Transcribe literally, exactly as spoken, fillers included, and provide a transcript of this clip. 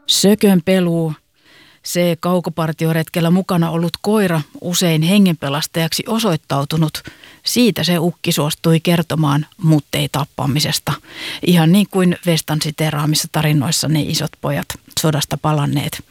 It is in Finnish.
Sökönpeluu, se kaukopartioretkellä mukana ollut koira, usein hengenpelastajaksi osoittautunut, siitä se ukki suostui kertomaan muttei tappamisesta. Ihan niin kuin Vestan siteraamissa tarinoissa ne isot pojat sodasta palanneet